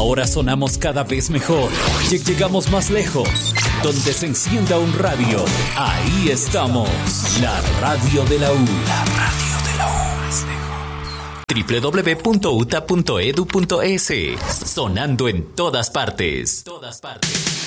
Ahora sonamos cada vez mejor. Llegamos más lejos. Donde se encienda un radio, ahí estamos. La radio de la U. La radio de la U. www.uta.edu.es. Sonando en todas partes.